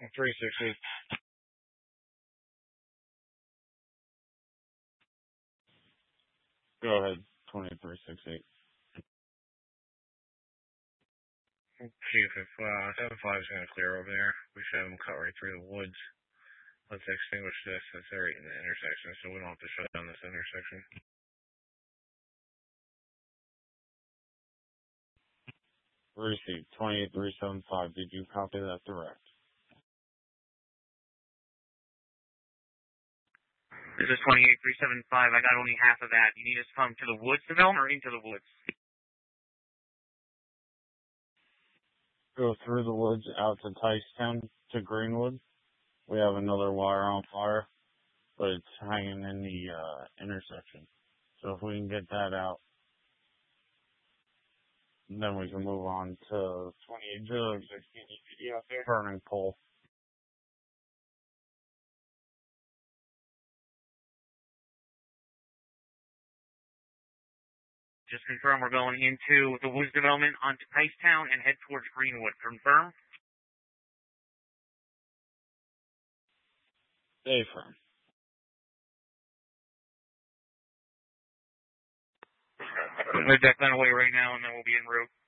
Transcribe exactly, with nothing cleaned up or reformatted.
three sixty. Go ahead, twenty-three sixty-eight. Chief, if uh, seven five is going to clear over there, we should have them cut right through the woods. Let's extinguish this. It's right in the intersection, so we don't have to shut down this intersection. Received, twenty-eight three seventy-five. Did you copy that direct? This is twenty-eight three seventy-five. I got only half of that. You need us to come to the woods development or into the woods? Go through the woods out to Ticetown to Greenwood. We have another wire on fire, but it's hanging in the uh, intersection. So if we can get that out, then we can move on to twenty-eight zero sixteen E P D out there. Burning pole. Just confirm we're going into the woods development onto Ticetown and head towards Greenwood. Confirm? Stay firm. We're definitely away right now, and then we'll be en route.